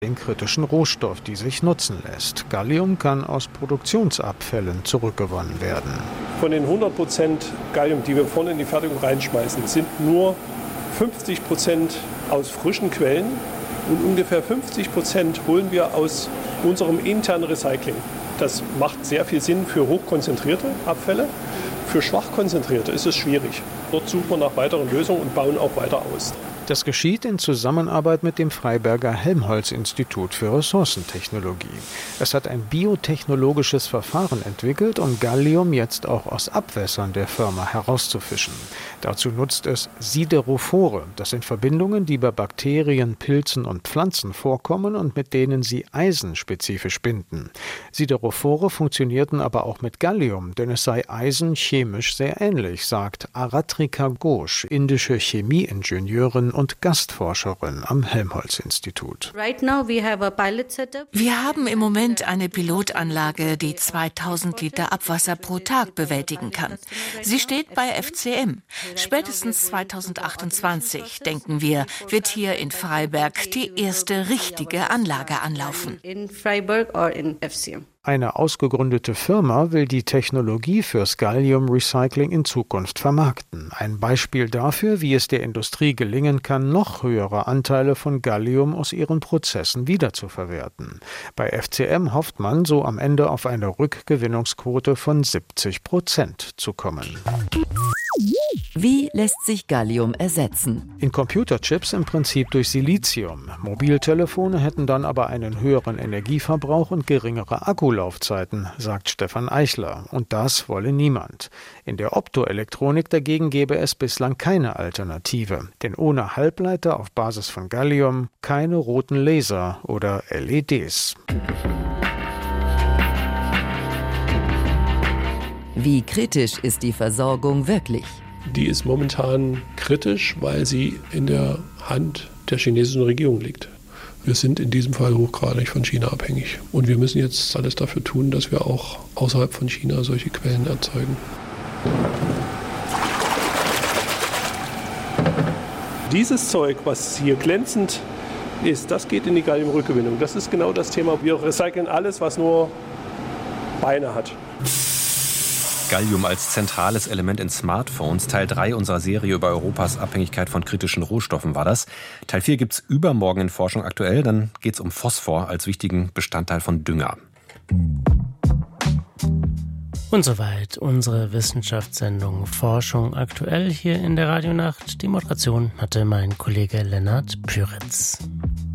den kritischen Rohstoff, die sich nutzen lässt. Gallium kann aus Produktionsabfällen zurückgewonnen werden. Von den 100% Gallium, die wir vorne in die Fertigung reinschmeißen, sind nur 50% aus frischen Quellen und ungefähr 50% holen wir aus unserem internen Recycling. Das macht sehr viel Sinn für hochkonzentrierte Abfälle. Für schwach konzentrierte ist es schwierig. Dort suchen wir nach weiteren Lösungen und bauen auch weiter aus. Das geschieht in Zusammenarbeit mit dem Freiberger Helmholtz-Institut für Ressourcentechnologie. Es hat ein biotechnologisches Verfahren entwickelt, um Gallium jetzt auch aus Abwässern der Firma herauszufischen. Dazu nutzt es Siderophore. Das sind Verbindungen, die bei Bakterien, Pilzen und Pflanzen vorkommen und mit denen sie Eisen spezifisch binden. Siderophore funktionierten aber auch mit Gallium, denn es sei Eisen chemisch sehr ähnlich, sagt Aratrika Ghosh, indische Chemieingenieurin und Gastforscherin am Helmholtz-Institut. Wir haben im Moment eine Pilotanlage, die 2000 Liter Abwasser pro Tag bewältigen kann. Sie steht bei FCM. Spätestens 2028, denken wir, wird hier in Freiberg die erste richtige Anlage anlaufen. Eine ausgegründete Firma will die Technologie fürs Gallium-Recycling in Zukunft vermarkten. Ein Beispiel dafür, wie es der Industrie gelingen kann, noch höhere Anteile von Gallium aus ihren Prozessen wiederzuverwerten. Bei FCM hofft man, so am Ende auf eine Rückgewinnungsquote von 70% zu kommen. Wie lässt sich Gallium ersetzen? In Computerchips im Prinzip durch Silizium. Mobiltelefone hätten dann aber einen höheren Energieverbrauch und geringere Akkulaufzeiten, sagt Stefan Eichler. Und das wolle niemand. In der Optoelektronik dagegen gäbe es bislang keine Alternative. Denn ohne Halbleiter auf Basis von Gallium keine roten Laser oder LEDs. Wie kritisch ist die Versorgung wirklich? Die ist momentan kritisch, weil sie in der Hand der chinesischen Regierung liegt. Wir sind in diesem Fall hochgradig von China abhängig. Und wir müssen jetzt alles dafür tun, dass wir auch außerhalb von China solche Quellen erzeugen. Dieses Zeug, was hier glänzend ist, das geht in die Galliumrückgewinnung. Das ist genau das Thema. Wir recyceln alles, was nur Beine hat. Gallium als zentrales Element in Smartphones. Teil 3 unserer Serie über Europas Abhängigkeit von kritischen Rohstoffen war das. Teil 4 gibt's übermorgen in Forschung aktuell. Dann geht's um Phosphor als wichtigen Bestandteil von Dünger. Und soweit unsere Wissenschaftssendung Forschung aktuell hier in der Radionacht. Die Moderation hatte mein Kollege Lennart Püritz.